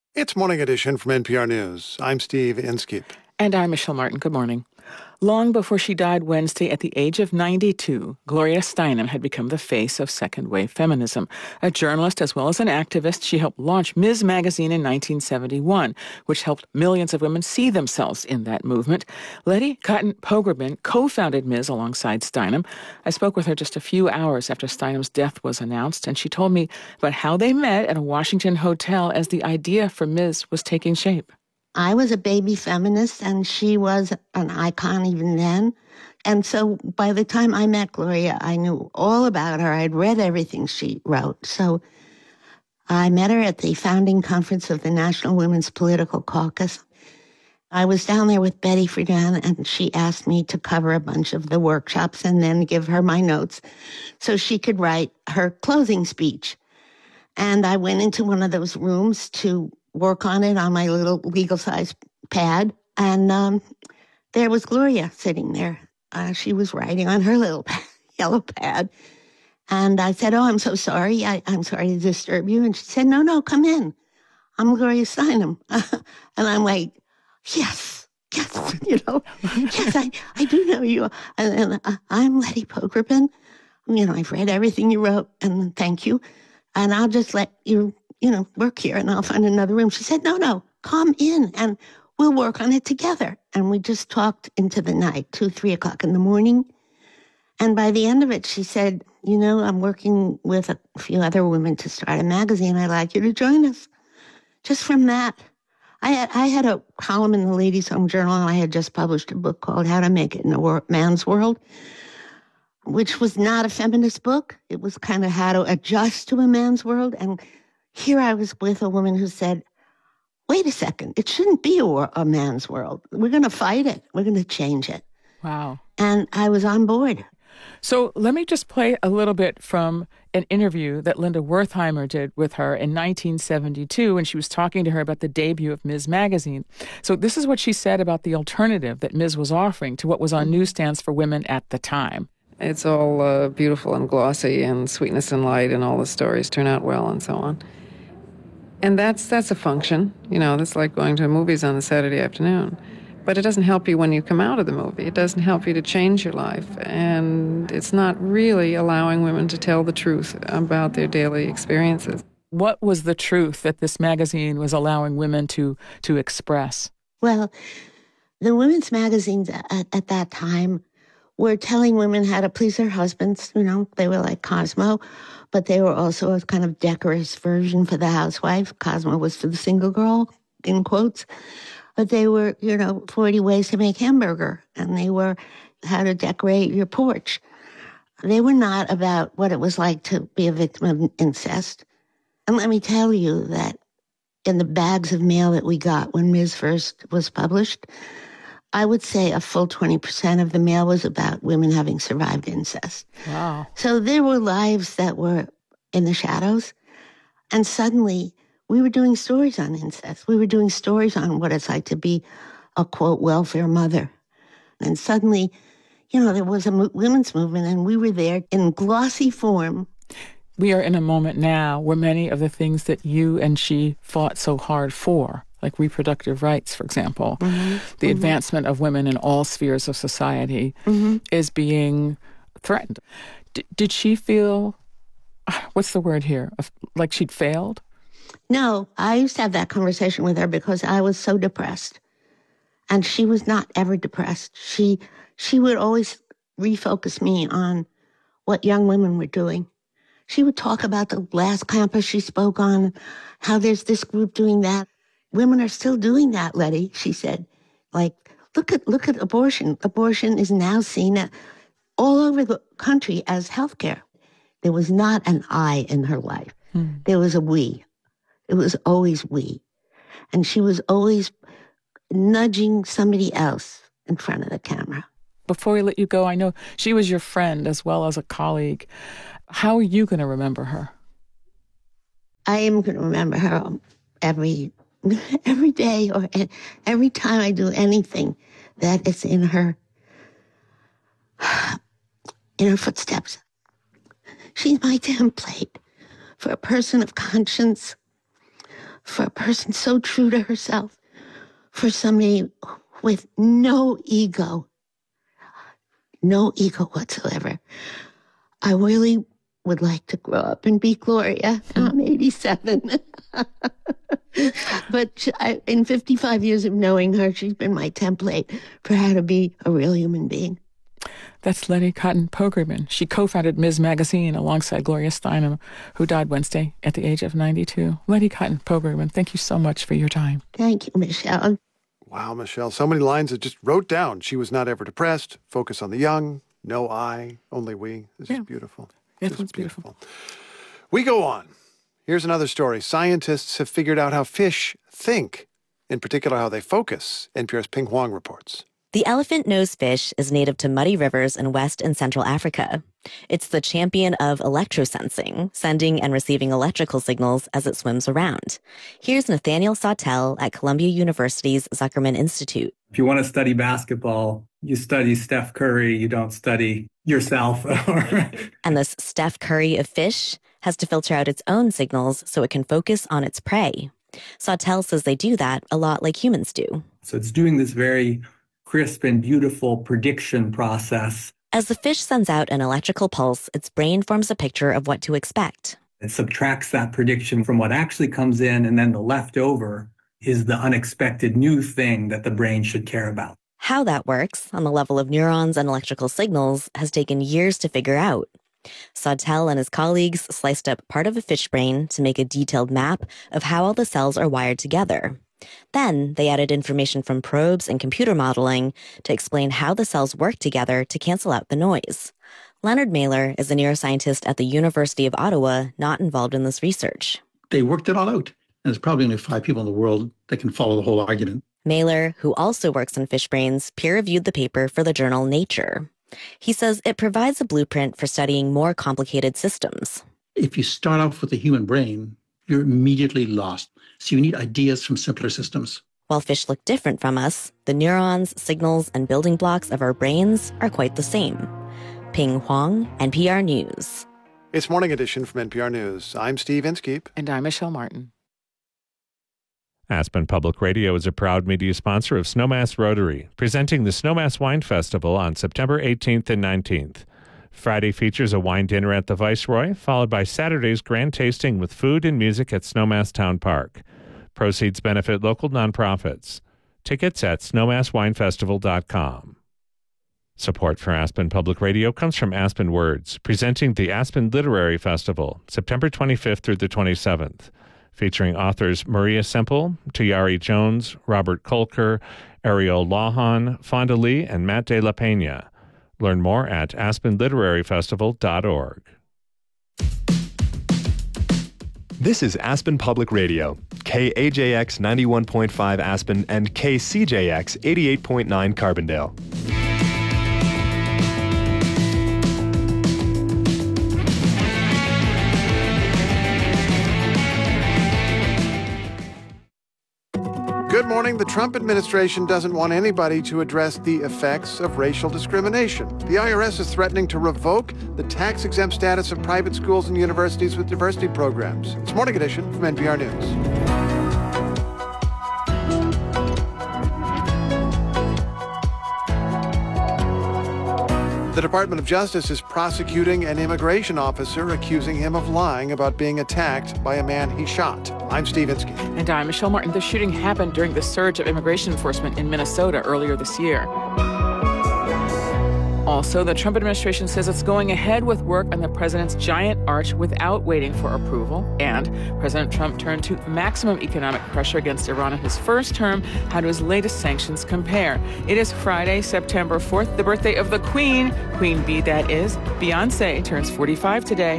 It's Morning Edition from NPR News. I'm Steve Inskeep. And I'm Michelle Martin. Good morning. Long before she died Wednesday at the age of 92, Gloria Steinem had become the face of second-wave feminism. A journalist as well as an activist, she helped launch Ms. Magazine in 1971, which helped millions of women see themselves in that movement. Letty Cotton Pogrebin co-founded Ms. alongside Steinem. I spoke with her just a few hours after Steinem's death was announced, and she told me about how they met at a Washington hotel as the idea for Ms. was taking shape. I was a baby feminist, and she was an icon even then. And so by the time I met Gloria, I knew all about her. I'd read everything she wrote. So I met her at the founding conference of the National Women's Political Caucus. I was down there with Betty Friedan, and she asked me to cover a bunch of the workshops and then give her my notes so she could write her closing speech. And I went into one of those rooms to work on it on my little legal-sized pad. And there was Gloria sitting there. She was writing on her little yellow pad. And I said, "Oh, I'm so sorry. I'm sorry to disturb you." And she said, No, come in. I'm Gloria Steinem." And I'm like, yes, yes, yes, I do know you. And I'm Letty Pogrebin. I've read everything you wrote, and thank you. And I'll just let you work here, and I'll find another room. She said, no, come in and we'll work on it together. And we just talked into the night, 2, 3 o'clock in the morning. And by the end of it, she said, I'm working with a few other women to start a magazine. I'd like you to join us. Just from that, I had a column in the Ladies' Home Journal, and I had just published a book called How to Make It in a Man's World, which was not a feminist book. It was kind of how to adjust to a man's world. And here I was with a woman who said, wait a second, it shouldn't be a man's world. We're going to fight it. We're going to change it. Wow. And I was on board. So let me just play a little bit from an interview that Linda Wertheimer did with her in 1972 when she was talking to her about the debut of Ms. Magazine. So this is what she said about the alternative that Ms. was offering to what was on newsstands for women at the time. It's all beautiful and glossy and sweetness and light, and all the stories turn out well and so on. And that's a function. That's like going to movies on a Saturday afternoon. But it doesn't help you when you come out of the movie. It doesn't help you to change your life. And it's not really allowing women to tell the truth about their daily experiences. What was the truth that this magazine was allowing women to express? Well, the women's magazines at that time were telling women how to please their husbands. They were like Cosmo, but they were also a kind of decorous version for the housewife. Cosmo was for the single girl, in quotes. But they were, 40 ways to make hamburger, and they were how to decorate your porch. They were not about what it was like to be a victim of incest. And let me tell you that in the bags of mail that we got when Ms. first was published, I would say a full 20% of the mail was about women having survived incest. Wow. So there were lives that were in the shadows. And suddenly we were doing stories on incest. We were doing stories on what it's like to be a, quote, welfare mother. And suddenly, there was a women's movement, and we were there in glossy form. We are in a moment now where many of the things that you and she fought so hard for, like reproductive rights, for example, the advancement of women in all spheres of society, is being threatened. Did she feel, what's the word here, like she'd failed? No, I used to have that conversation with her because I was so depressed. And she was not ever depressed. She would always refocus me on what young women were doing. She would talk about the last campus she spoke on, how there's this group doing that. Women are still doing that, Letty, she said. Like, look at abortion. Abortion is now seen all over the country as healthcare. There was not an I in her life. There was a we. It was always we. And she was always nudging somebody else in front of the camera. Before we let you go, I know she was your friend as well as a colleague. How are you going to remember her? I am going to remember her every day or every time I do anything that is in her footsteps. She's my template for a person of conscience, for a person so true to herself, for somebody with no ego whatsoever. I really would like to grow up and be Gloria. I'm 87. But in 55 years of knowing her, she's been my template for how to be a real human being. That's Letty Cotton Pogrebin. She co-founded Ms. Magazine alongside Gloria Steinem, who died Wednesday at the age of 92. Letty Cotton Pogrebin, thank you so much for your time. Thank you, Michelle. Wow, Michelle, so many lines that just wrote down. She was not ever depressed, focus on the young, no I, only we. This is beautiful. This one's beautiful. We go on. Here's another story. Scientists have figured out how fish think, in particular how they focus. NPR's Ping Huang reports. The elephant-nosed fish is native to muddy rivers in West and Central Africa. It's the champion of electrosensing, sending and receiving electrical signals as it swims around. Here's Nathaniel Sawtelle at Columbia University's Zuckerman Institute. If you want to study basketball, you study Steph Curry, you don't study yourself. And this Steph Curry of fish has to filter out its own signals so it can focus on its prey. Sawtelle says they do that a lot like humans do. So it's doing this very crisp and beautiful prediction process. As the fish sends out an electrical pulse, its brain forms a picture of what to expect. It subtracts that prediction from what actually comes in, and then the leftover is the unexpected new thing that the brain should care about. How that works, on the level of neurons and electrical signals, has taken years to figure out. Sawtelle and his colleagues sliced up part of a fish brain to make a detailed map of how all the cells are wired together. Then they added information from probes and computer modeling to explain how the cells work together to cancel out the noise. Leonard Mailer is a neuroscientist at the University of Ottawa, not involved in this research. They worked it all out, and there's probably only 5 people in the world that can follow the whole argument. Mailer, who also works on fish brains, peer-reviewed the paper for the journal Nature. He says it provides a blueprint for studying more complicated systems. If you start off with the human brain, you're immediately lost. So you need ideas from simpler systems. While fish look different from us, the neurons, signals, and building blocks of our brains are quite the same. Ping Huang, NPR News. It's Morning Edition from NPR News. I'm Steve Inskeep. And I'm Michelle Martin. Aspen Public Radio is a proud media sponsor of Snowmass Rotary, presenting the Snowmass Wine Festival on September 18th and 19th. Friday features a wine dinner at the Viceroy, followed by Saturday's grand tasting with food and music at Snowmass Town Park. Proceeds benefit local nonprofits. Tickets at snowmasswinefestival.com. Support for Aspen Public Radio comes from Aspen Words, presenting the Aspen Literary Festival, September 25th through the 27th, featuring authors Maria Semple, Tayari Jones, Robert Kolker, Ariel Lawhon, Fonda Lee, and Matt De La Pena. Learn more at aspenliteraryfestival.org. This is Aspen Public Radio, KAJX 91.5 Aspen and KCJX 88.9 Carbondale. Good morning. The Trump administration doesn't want anybody to address the effects of racial discrimination. The IRS is threatening to revoke the tax-exempt status of private schools and universities with diversity programs. It's Morning Edition from NPR News. The Department of Justice is prosecuting an immigration officer accusing him of lying about being attacked by a man he shot. I'm Steve Inskeep. And I'm Michelle Martin. The shooting happened during the surge of immigration enforcement in Minnesota earlier this year. Also, the Trump administration says it's going ahead with work on the president's giant arch without waiting for approval. And President Trump turned to maximum economic pressure against Iran in his first term. How do his latest sanctions compare? It is Friday, September 4th, the birthday of the Queen. Queen Bee, that is. Beyonce turns 45 today.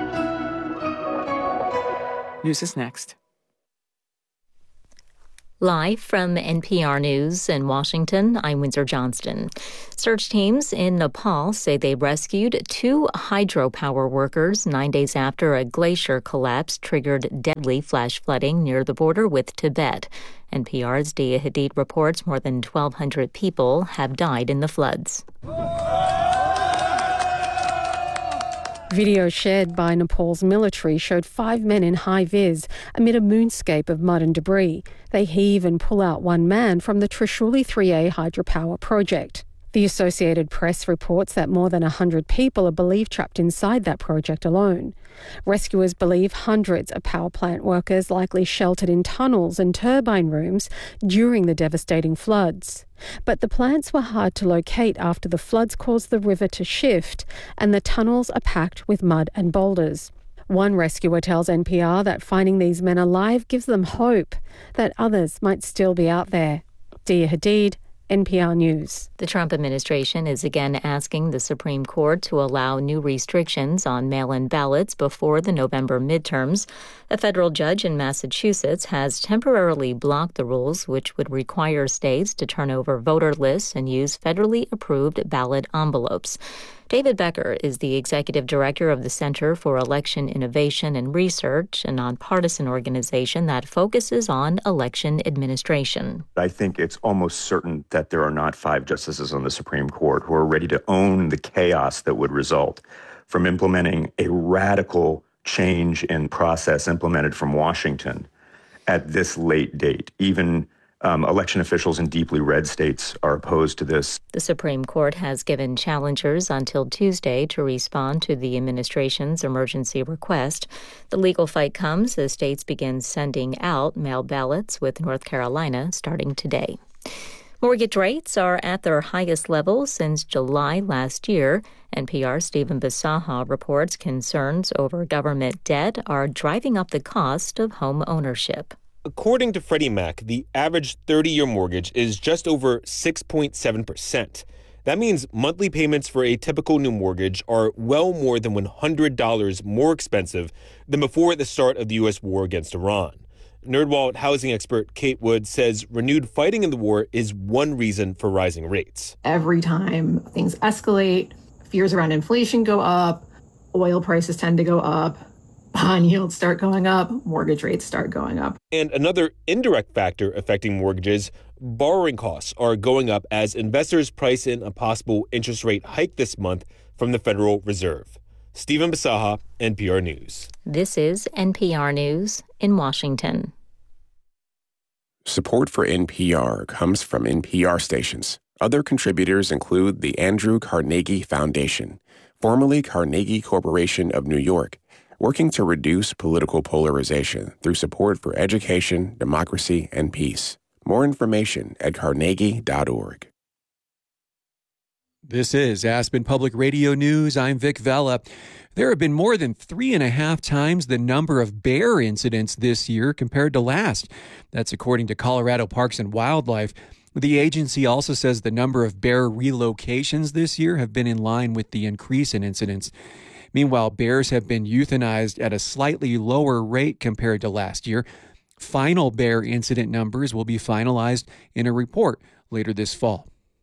News is next. Live from NPR News in Washington, I'm Windsor Johnston. Search teams in Nepal say they rescued 2 hydropower workers 9 days after a glacier collapse triggered deadly flash flooding near the border with Tibet. NPR's Dia Hadid reports more than 1,200 people have died in the floods. Video shared by Nepal's military showed 5 men in high-vis amid a moonscape of mud and debris. They heave and pull out one man from the Trishuli 3A hydropower project. The Associated Press reports that more than 100 people are believed trapped inside that project alone. Rescuers believe hundreds of power plant workers likely sheltered in tunnels and turbine rooms during the devastating floods. But the plants were hard to locate after the floods caused the river to shift and the tunnels are packed with mud and boulders. One rescuer tells NPR that finding these men alive gives them hope that others might still be out there. Dia Hadid, NPR News. The Trump administration is again asking the Supreme Court to allow new restrictions on mail-in ballots before the November midterms. A federal judge in Massachusetts has temporarily blocked the rules, which would require states to turn over voter lists and use federally approved ballot envelopes. David Becker is the executive director of the Center for Election Innovation and Research, a nonpartisan organization that focuses on election administration. I think it's almost certain that there are not 5 justices on the Supreme Court who are ready to own the chaos that would result from implementing a radical change in process implemented from Washington at this late date. Even election officials in deeply red states are opposed to this. The Supreme Court has given challengers until Tuesday to respond to the administration's emergency request. The legal fight comes as states begin sending out mail ballots, with North Carolina starting today. Mortgage rates are at their highest level since July last year. NPR's Stephen Bisaha reports concerns over government debt are driving up the cost of home ownership. According to Freddie Mac, the average 30-year mortgage is just over 6.7%. That means monthly payments for a typical new mortgage are well more than $100 more expensive than before the start of the U.S. war against Iran. NerdWallet housing expert Kate Wood says renewed fighting in the war is one reason for rising rates. Every time things escalate, fears around inflation go up, oil prices tend to go up, bond yields start going up, mortgage rates start going up. And another indirect factor affecting mortgages, borrowing costs are going up as investors price in a possible interest rate hike this month from the Federal Reserve. Stephen Bisaha, NPR News. This is NPR News in Washington. Support for NPR comes from NPR stations. Other contributors include the Andrew Carnegie Foundation, formerly Carnegie Corporation of New York, working to reduce political polarization through support for education, democracy, and peace. More information at carnegie.org. This is Aspen Public Radio News. I'm Vic Vella. There have been more than 3.5 times the number of bear incidents this year compared to last. That's according to Colorado Parks and Wildlife. The agency also says the number of bear relocations this year have been in line with the increase in incidents. Meanwhile, bears have been euthanized at a slightly lower rate compared to last year. Final bear incident numbers will be finalized in a report later this fall.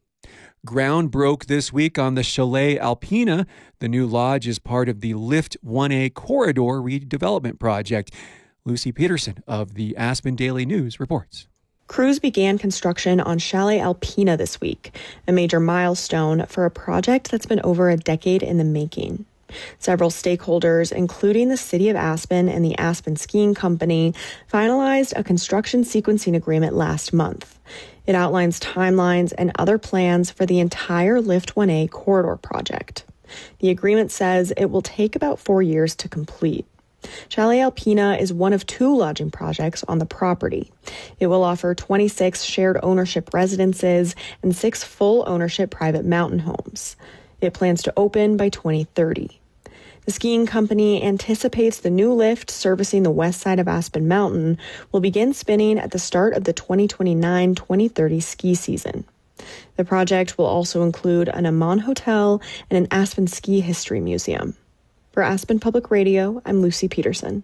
Ground broke this week on the Chalet Alpina. The new lodge is part of the Lift 1A corridor redevelopment project. Lucy Peterson of the Aspen Daily News reports. Crews began construction on Chalet Alpina this week, a major milestone for a project that's been over a decade in the making. Several stakeholders, including the City of Aspen and the Aspen Skiing Company, finalized a construction sequencing agreement last month. It outlines timelines and other plans for the entire Lift 1A corridor project. The agreement says it will take about 4 years to complete. Chalet Alpina is one of 2 lodging projects on the property. It will offer 26 shared ownership residences and 6 full ownership private mountain homes. It plans to open by 2030. The skiing company anticipates the new lift servicing the west side of Aspen Mountain will begin spinning at the start of the 2029-2030 ski season. The project will also include an Amman Hotel and an Aspen Ski History Museum. For Aspen Public Radio, I'm Lucy Peterson.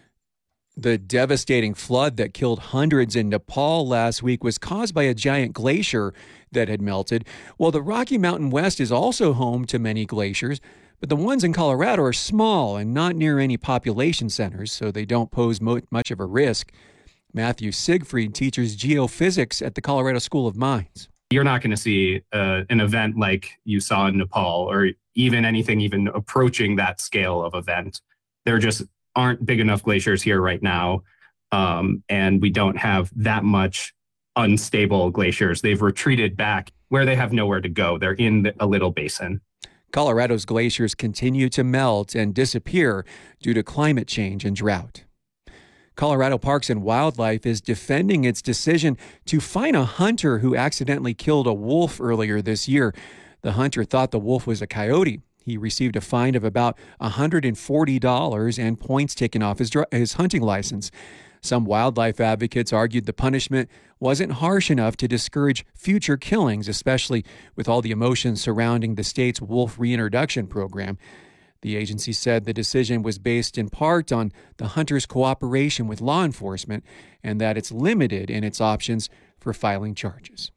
The devastating flood that killed hundreds in Nepal last week was caused by a giant glacier that had melted. Well, the Rocky Mountain West is also home to many glaciers, but the ones in Colorado are small and not near any population centers, so they don't pose much of a risk. Matthew Siegfried teaches geophysics at the Colorado School of Mines. You're not going to see an event like you saw in Nepal or even anything even approaching that scale of event. There just aren't big enough glaciers here right now, and we don't have that much unstable glaciers. They've retreated back where they have nowhere to go. They're in a little basin. Colorado's glaciers continue to melt and disappear due to climate change and drought. Colorado Parks and Wildlife is defending its decision to fine a hunter who accidentally killed a wolf earlier this year. The hunter thought the wolf was a coyote. He received a fine of about $140 and points taken off his hunting license. Some wildlife advocates argued the punishment wasn't harsh enough to discourage future killings, especially with all the emotions surrounding the state's wolf reintroduction program. The agency said the decision was based in part on the hunter's cooperation with law enforcement and that it's limited in its options for filing charges.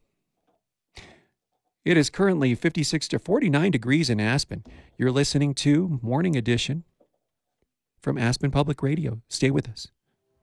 It is currently 56 to 49 degrees in Aspen. You're listening to Morning Edition from Aspen Public Radio. Stay with us.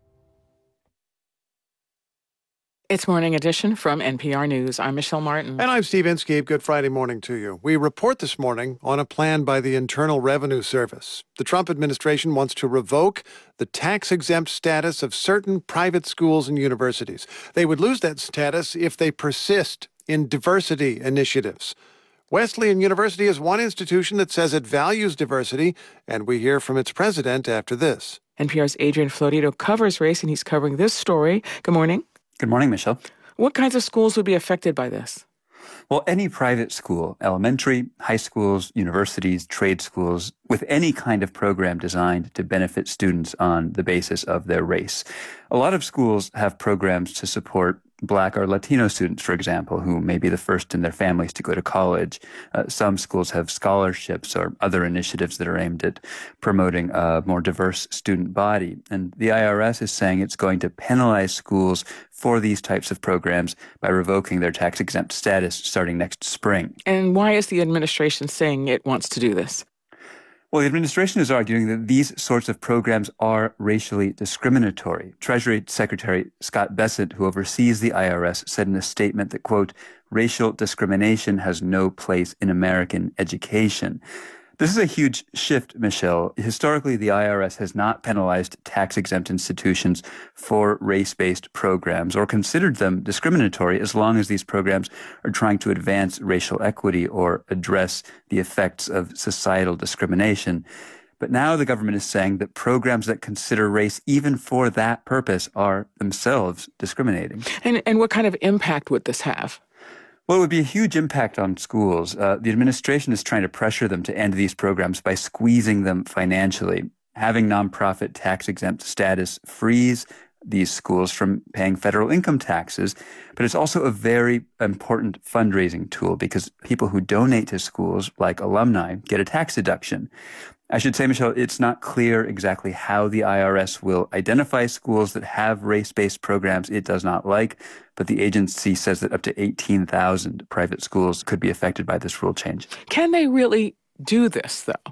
It's Morning Edition from NPR News. I'm Michelle Martin. And I'm Steve Inskeep. Good Friday morning to you. We report this morning on a plan by the Internal Revenue Service. The Trump administration wants to revoke the tax-exempt status of certain private schools and universities. They would lose that status if they persist in diversity initiatives. Wesleyan University is one institution that says it values diversity, and we hear from its president after this. NPR's Adrian Florido covers race, and he's covering this story. Good morning. Good morning, Michelle. What kinds of schools would be affected by this? Well, any private school, elementary, high schools, universities, trade schools, with any kind of program designed to benefit students on the basis of their race. A lot of schools have programs to support Black or Latino students, for example, who may be the first in their families to go to college. Some schools have scholarships or other initiatives that are aimed at promoting a more diverse student body. And the IRS is saying it's going to penalize schools for these types of programs by revoking their tax-exempt status starting next spring. And why is the administration saying it wants to do this? Well, the administration is arguing that these sorts of programs are racially discriminatory. Treasury Secretary Scott Bessent, who oversees the IRS, said in a statement that, quote, racial discrimination has no place in American education. This is a huge shift, Michelle. Historically, the IRS has not penalized tax-exempt institutions for race-based programs or considered them discriminatory as long as these programs are trying to advance racial equity or address the effects of societal discrimination. But now the government is saying that programs that consider race even for that purpose are themselves discriminating. And what kind of impact would this have? Well, it would be a huge impact on schools. The administration is trying to pressure them to end these programs by squeezing them financially. Having nonprofit tax-exempt status frees these schools from paying federal income taxes, but it's also a very important fundraising tool because people who donate to schools, like alumni, get a tax deduction. I should say, Michelle, it's not clear exactly how the IRS will identify schools that have race-based programs it does not like, but the agency says that up to 18,000 private schools could be affected by this rule change. Can they really do this, though?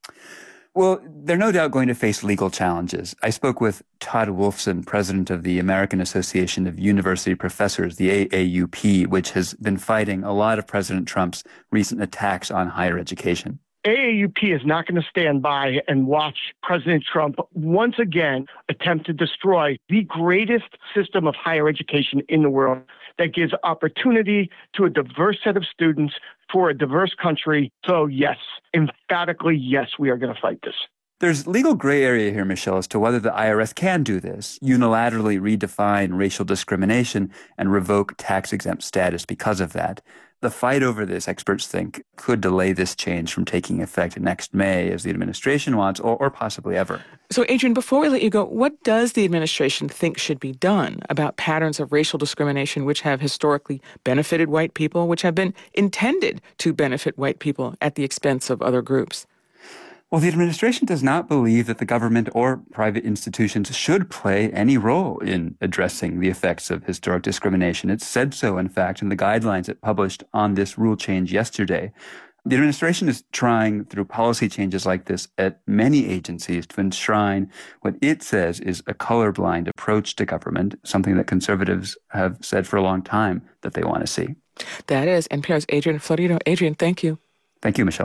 Well, they're no doubt going to face legal challenges. I spoke with Todd Wolfson, president of the American Association of University Professors, the AAUP, which has been fighting a lot of President Trump's recent attacks on higher education. AAUP is not going to stand by and watch President Trump once again attempt to destroy the greatest system of higher education in the world that gives opportunity to a diverse set of students for a diverse country. So yes, emphatically, yes, we are going to fight this. There's legal gray area here, Michelle, as to whether the IRS can do this, unilaterally redefine racial discrimination and revoke tax-exempt status because of that. The fight over this, experts think, could delay this change from taking effect next May, as the administration wants, or possibly ever. So, Adrian, before we let you go, what does the administration think should be done about patterns of racial discrimination which have historically benefited white people, which have been intended to benefit white people at the expense of other groups? Well, the administration does not believe that the government or private institutions should play any role in addressing the effects of historic discrimination. It said so, in fact, in the guidelines it published on this rule change yesterday. The administration is trying, through policy changes like this at many agencies, to enshrine what it says is a colorblind approach to government, something that conservatives have said for a long time that they want to see. That is NPR's Adrian Florido. Adrian, thank you. Thank you, Michelle.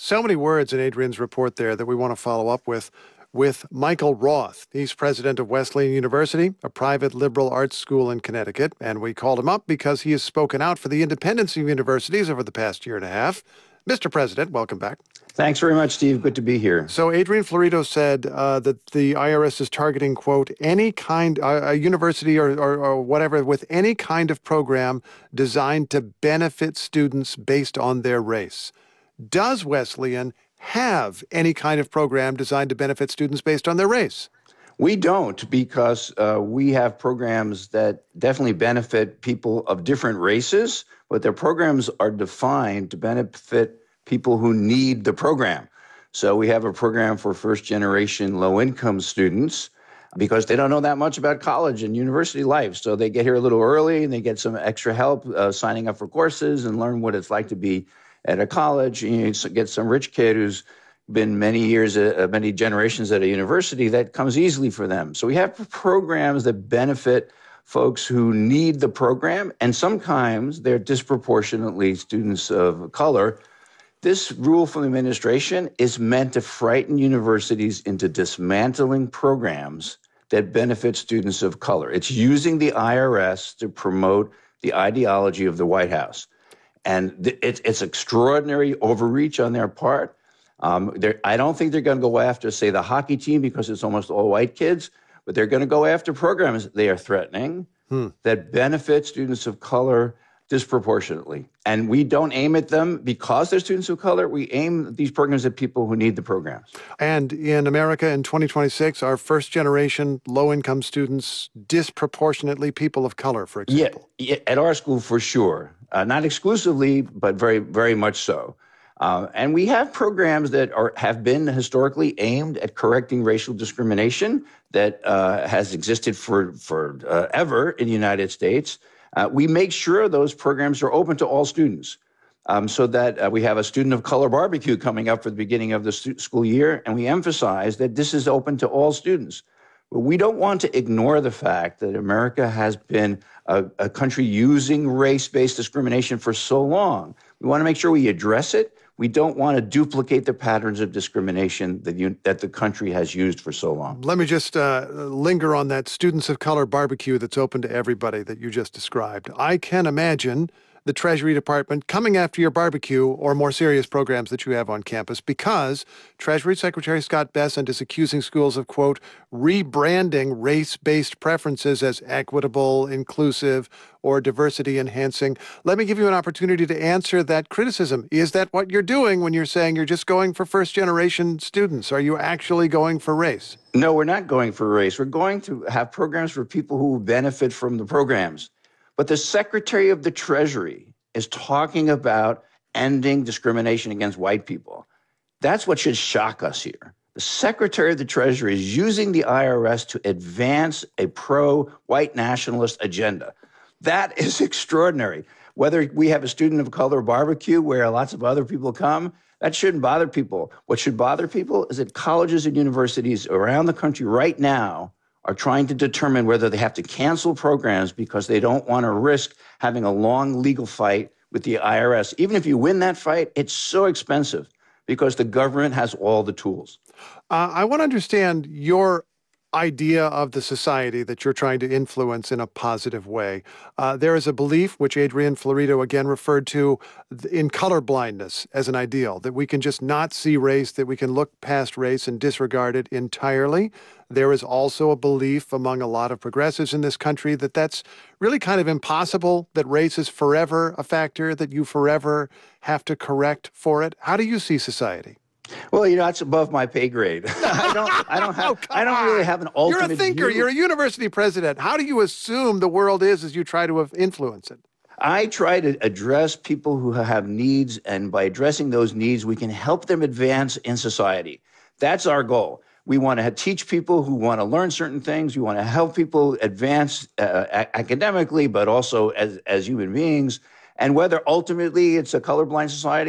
So many words in Adrian's report there that we want to follow up with Michael Roth. He's president of Wesleyan University, a private liberal arts school in Connecticut, and we called him up because he has spoken out for the independence of universities over the past year and a half. Mr. President, welcome back. Thanks very much, Steve. Good to be here. So Adrian Florido said that the IRS is targeting, quote, any kind, a university or whatever, with any kind of program designed to benefit students based on their race. Does Wesleyan have any kind of program designed to benefit students based on their race? We don't, because we have programs that definitely benefit people of different races, but their programs are defined to benefit people who need the program. So we have a program for first-generation low-income students because they don't know that much about college and university life. So they get here a little early and they get some extra help signing up for courses and learn what it's like to be at a college. You get some rich kid who's been many years, many generations at a university, that comes easily for them. So we have programs that benefit folks who need the program, and sometimes they're disproportionately students of color. This rule from the administration is meant to frighten universities into dismantling programs that benefit students of color. It's using the IRS to promote the ideology of the White House. And it's extraordinary overreach on their part. I don't think they're going to go after, say, the hockey team because it's almost all white kids, but they're going to go after programs they are threatening that benefit students of color disproportionately. And we don't aim at them because they're students of color. We aim these programs at people who need the programs. And in America in 2026, our first-generation low-income students disproportionately people of color, for example. Yeah, at our school for sure. Not exclusively, but very, very much so. And we have programs that have been historically aimed at correcting racial discrimination that has existed forever in the United States. We make sure those programs are open to all students so that we have a student of color barbecue coming up for the beginning of the school year, and we emphasize that this is open to all students. But we don't want to ignore the fact that America has been a country using race-based discrimination for so long. We want to make sure we address it. We don't want to duplicate the patterns of discrimination that the country has used for so long. Let me just linger on that students of color barbecue that's open to everybody that you just described. I can imagine the Treasury Department coming after your barbecue or more serious programs that you have on campus because Treasury Secretary Scott Bessent is accusing schools of, quote, rebranding race-based preferences as equitable, inclusive, or diversity-enhancing. Let me give you an opportunity to answer that criticism. Is that what you're doing when you're saying you're just going for first-generation students? Are you actually going for race? No, we're not going for race. We're going to have programs for people who benefit from the programs. But the Secretary of the Treasury is talking about ending discrimination against white people. That's what should shock us here. The Secretary of the Treasury is using the IRS to advance a pro-white nationalist agenda. That is extraordinary. Whether we have a student of color barbecue where lots of other people come, that shouldn't bother people. What should bother people is that colleges and universities around the country right now are trying to determine whether they have to cancel programs because they don't want to risk having a long legal fight with the IRS. Even if you win that fight, it's so expensive because the government has all the tools. I want to understand your idea of the society that you're trying to influence in a positive way. There is a belief, which Adrian Florido again referred to, in colorblindness as an ideal, that we can just not see race, that we can look past race and disregard it entirely. There is also a belief among a lot of progressives in this country that that's really kind of impossible, that race is forever a factor, that you forever have to correct for it. How do you see society? Well, that's above my pay grade. I don't really have an ultimate You're a thinker. view. You're a university president. How do you assume the world is as you try to influence it? I try to address people who have needs, and by addressing those needs, we can help them advance in society. That's our goal. We want to teach people who want to learn certain things. We want to help people advance academically, but also as human beings. And whether ultimately it's a colorblind society,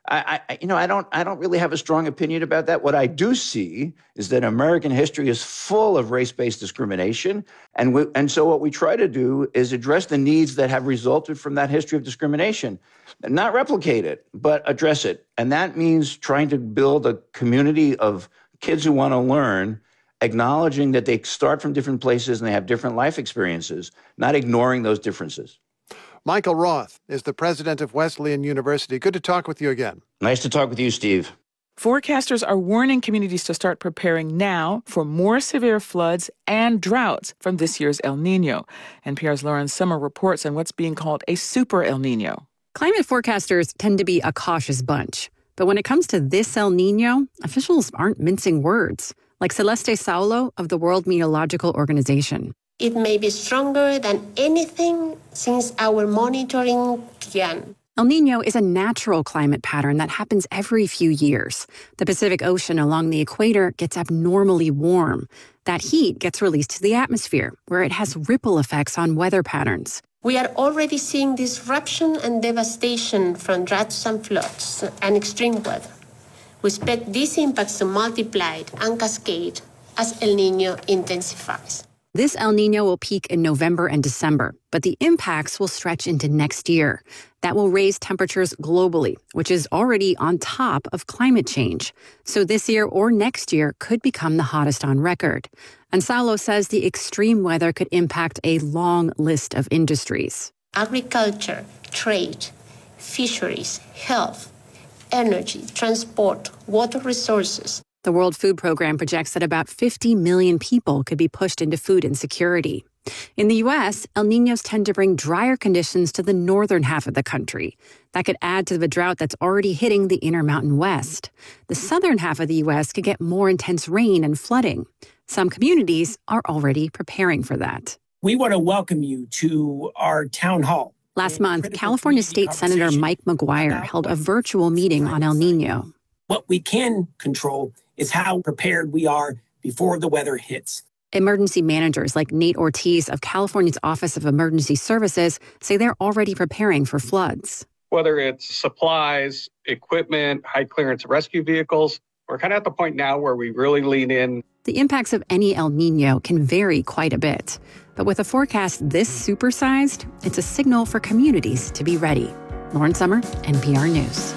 I don't really have a strong opinion about that. What I do see is that American history is full of race-based discrimination. And so what we try to do is address the needs that have resulted from that history of discrimination. Not replicate it, but address it. And that means trying to build a community of kids who want to learn, acknowledging that they start from different places and they have different life experiences, not ignoring those differences. Michael Roth is the president of Wesleyan University. Good to talk with you again. Nice to talk with you, Steve. Forecasters are warning communities to start preparing now for more severe floods and droughts from this year's El Nino. NPR's Lauren Sommer reports on what's being called a super El Nino. Climate forecasters tend to be a cautious bunch. But when it comes to this El Nino, officials aren't mincing words, like Celeste Saulo of the World Meteorological Organization. It may be stronger than anything since our monitoring began. El Nino is a natural climate pattern that happens every few years. The Pacific Ocean along the equator gets abnormally warm. That heat gets released to the atmosphere, where it has ripple effects on weather patterns. We are already seeing disruption and devastation from droughts and floods and extreme weather. We expect these impacts to multiply and cascade as El Nino intensifies. This El Nino will peak in November and December, but the impacts will stretch into next year. That will raise temperatures globally, which is already on top of climate change. So this year or next year could become the hottest on record. And Saulo says the extreme weather could impact a long list of industries. Agriculture, trade, fisheries, health, energy, transport, water resources. The World Food Program projects that about 50 million people could be pushed into food insecurity. In the U.S., El Niños tend to bring drier conditions to the northern half of the country. That could add to the drought that's already hitting the Intermountain West. The southern half of the U.S. could get more intense rain and flooding. Some communities are already preparing for that. We want to welcome you to our town hall. Last month, California State Senator Mike McGuire held a virtual meeting on El Nino. What we can control is how prepared we are before the weather hits. Emergency managers like Nate Ortiz of California's Office of Emergency Services say they're already preparing for floods. Whether it's supplies, equipment, high clearance rescue vehicles, we're kind of at the point now where we really lean in. The impacts of any El Nino can vary quite a bit. But with a forecast this supersized, it's a signal for communities to be ready. Lauren Sommer, NPR News.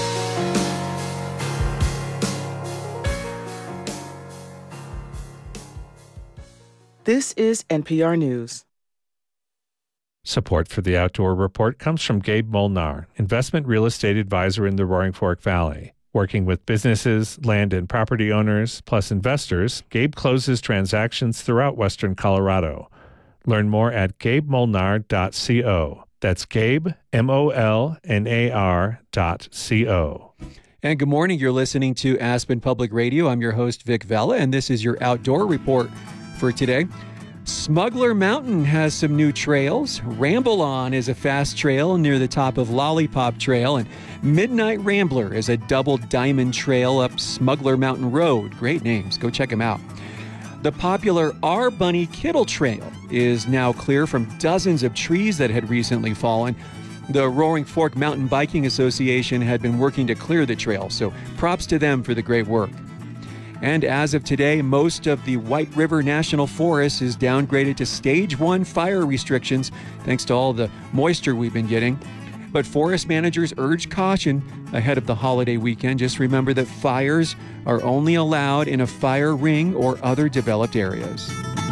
This is NPR News. Support for the Outdoor Report comes from Gabe Molnar, investment real estate advisor in the Roaring Fork Valley. Working with businesses, land and property owners, plus investors, Gabe closes transactions throughout western Colorado. Learn more at gabemolnar.co. That's Gabe, MOLNAR.co. And good morning. You're listening to Aspen Public Radio. I'm your host, Vic Vella, and this is your Outdoor Report for today. Smuggler Mountain has some new trails. Ramble On is a fast trail near the top of Lollipop Trail, and Midnight Rambler is a double diamond trail up Smuggler Mountain Road. Great names. Go check them out. The popular R Bunny Kittle Trail is now clear from dozens of trees that had recently fallen. The Roaring Fork Mountain Biking Association had been working to clear the trail, so props to them for the great work. And as of today, most of the White River National Forest is downgraded to Stage 1 fire restrictions, thanks to all the moisture we've been getting. But forest managers urge caution ahead of the holiday weekend. Just remember that fires are only allowed in a fire ring or other developed areas.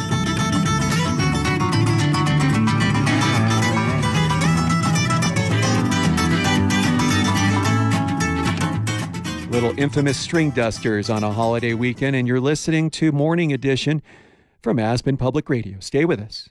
Little infamous string dusters on a holiday weekend, and you're listening to Morning Edition from Aspen Public Radio. Stay with us.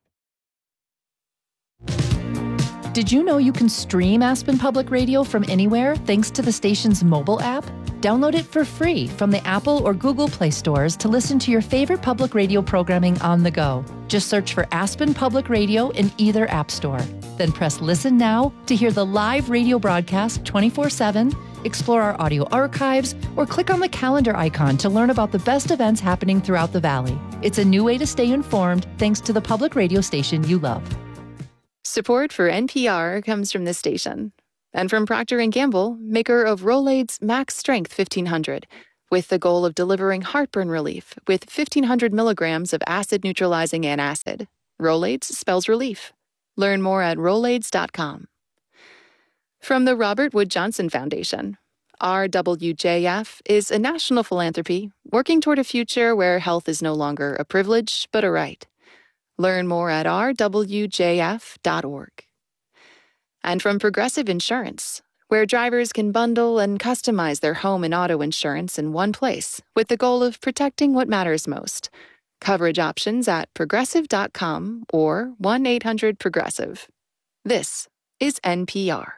Did you know you can stream Aspen Public Radio from anywhere thanks to the station's mobile app? Download it for free from the Apple or Google Play stores to listen to your favorite public radio programming on the go. Just search for Aspen Public Radio in either app store. Then press Listen Now to hear the live radio broadcast 24/7, explore our audio archives, or click on the calendar icon to learn about the best events happening throughout the Valley. It's a new way to stay informed thanks to the public radio station you love. Support for NPR comes from this station. And from Procter & Gamble, maker of Rolaids Max Strength 1500, with the goal of delivering heartburn relief with 1,500 milligrams of acid-neutralizing antacid. Rolaids spells relief. Learn more at Rolaids.com. From the Robert Wood Johnson Foundation, RWJF is a national philanthropy working toward a future where health is no longer a privilege, but a right. Learn more at rwjf.org. And from Progressive Insurance, where drivers can bundle and customize their home and auto insurance in one place with the goal of protecting what matters most. Coverage options at progressive.com or 1-800-PROGRESSIVE. This is NPR.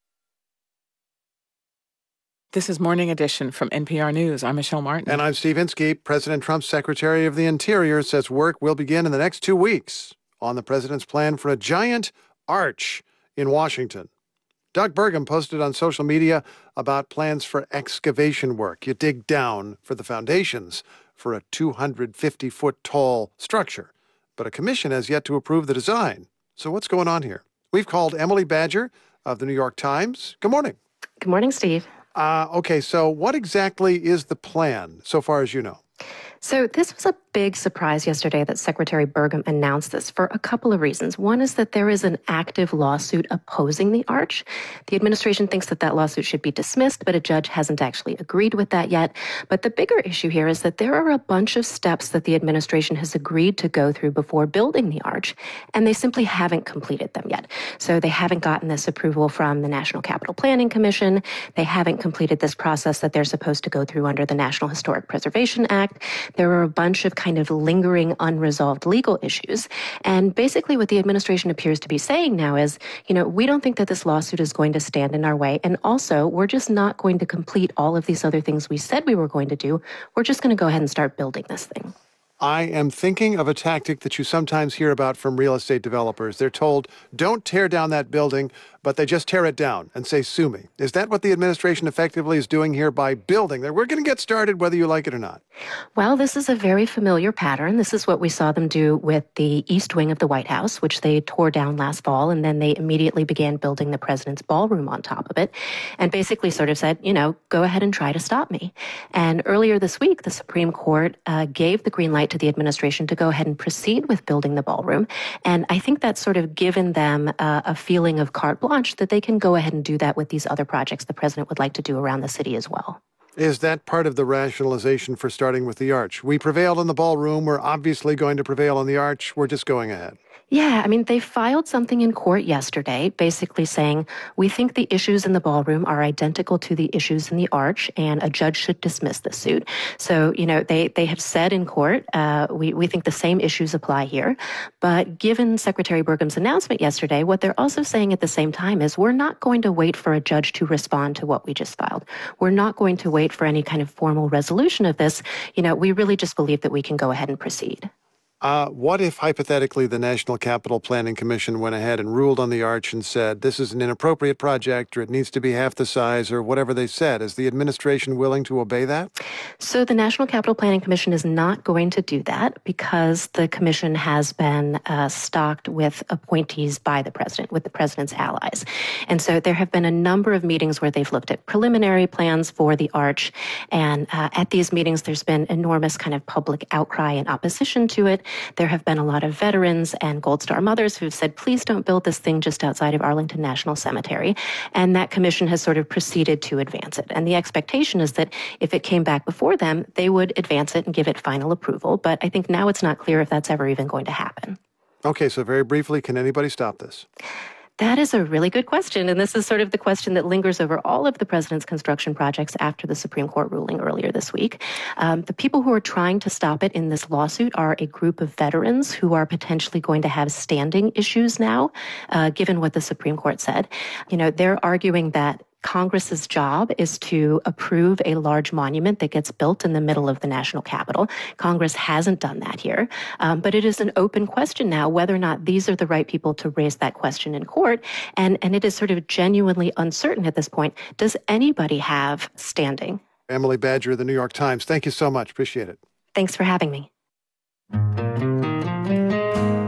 This is Morning Edition from NPR News. I'm Michelle Martin. And I'm Steve Inskeep. President Trump's Secretary of the Interior says work will begin in the next 2 weeks on the president's plan for a giant arch in Washington. Doug Burgum posted on social media about plans for excavation work. You dig down for the foundations for a 250-foot-tall structure. But a commission has yet to approve the design. So what's going on here? We've called Emily Badger of the New York Times. Good morning. Good morning, Steve. Okay, so what exactly is the plan, so far as you know? So this was a big surprise yesterday that Secretary Burgum announced this for a couple of reasons. One is that there is an active lawsuit opposing the arch. The administration thinks that that lawsuit should be dismissed, but a judge hasn't actually agreed with that yet. But the bigger issue here is that there are a bunch of steps that the administration has agreed to go through before building the arch, and they simply haven't completed them yet. So they haven't gotten this approval from the National Capital Planning Commission. They haven't completed this process that they're supposed to go through under the National Historic Preservation Act. There are a bunch of kind of lingering unresolved legal issues. And basically what the administration appears to be saying now is, we don't think that this lawsuit is going to stand in our way. And also, we're just not going to complete all of these other things we said we were going to do. We're just going to go ahead and start building this thing. I am thinking of a tactic that you sometimes hear about from real estate developers. They're told, don't tear down that building, but they just tear it down and say, sue me. Is that what the administration effectively is doing here by building? We're going to get started whether you like it or not. Well, this is a very familiar pattern. This is what we saw them do with the East Wing of the White House, which they tore down last fall, and then they immediately began building the president's ballroom on top of it, and basically sort of said, go ahead and try to stop me. And earlier this week, the Supreme Court gave the green light to the administration to go ahead and proceed with building the ballroom. And I think that's sort of given them a feeling of carte blanche that they can go ahead and do that with these other projects the president would like to do around the city as well. Is that part of the rationalization for starting with the arch? We prevailed in the ballroom. We're obviously going to prevail on the arch. We're just going ahead. Yeah, they filed something in court yesterday, basically saying, we think the issues in the ballroom are identical to the issues in the arch, and a judge should dismiss the suit. So, they have said in court, we think the same issues apply here. But given Secretary Burgum's announcement yesterday, what they're also saying at the same time is we're not going to wait for a judge to respond to what we just filed. We're not going to wait for any kind of formal resolution of this. We really just believe that we can go ahead and proceed. What if, hypothetically, the National Capital Planning Commission went ahead and ruled on the arch and said, this is an inappropriate project, or it needs to be half the size, or whatever they said? Is the administration willing to obey that? So the National Capital Planning Commission is not going to do that because the commission has been stocked with appointees by the president, with the president's allies. And so there have been a number of meetings where they've looked at preliminary plans for the arch. And at these meetings, there's been enormous kind of public outcry and opposition to it. There have been a lot of veterans and Gold Star mothers who've said, please don't build this thing just outside of Arlington National Cemetery. And that commission has sort of proceeded to advance it. And the expectation is that if it came back before them, they would advance it and give it final approval. But I think now it's not clear if that's ever even going to happen. Okay, so very briefly, can anybody stop this? That is a really good question, and this is sort of the question that lingers over all of the president's construction projects after the Supreme Court ruling earlier this week. The people who are trying to stop it in this lawsuit are a group of veterans who are potentially going to have standing issues now, given what the Supreme Court said. They're arguing that Congress's job is to approve a large monument that gets built in the middle of the national capital. Congress hasn't done that here, but it is an open question now whether or not these are the right people to raise that question in court, and it is sort of genuinely uncertain at this point. Does anybody have standing? Emily Badger of the New York Times, thank you so much. Appreciate it. Thanks for having me.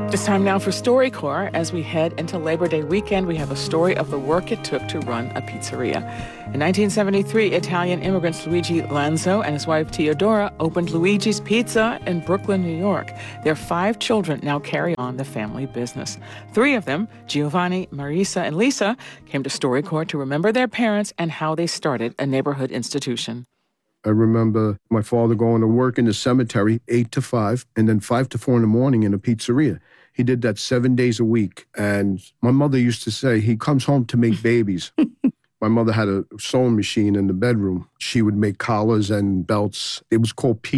It's time now for StoryCorps. As we head into Labor Day weekend, we have a story of the work it took to run a pizzeria. In 1973, Italian immigrants Luigi Lanzo and his wife Teodora opened Luigi's Pizza in Brooklyn, New York. Their 5 children now carry on the family business. 3 of them, Giovanni, Marisa, and Lisa, came to StoryCorps to remember their parents and how they started a neighborhood institution. I remember my father going to work in the cemetery 8 to 5 and then 5 to 4 in the morning in a pizzeria. He did that 7 days a week. And my mother used to say, he comes home to make babies. My mother had a sewing machine in the bedroom. She would make collars and belts. It was called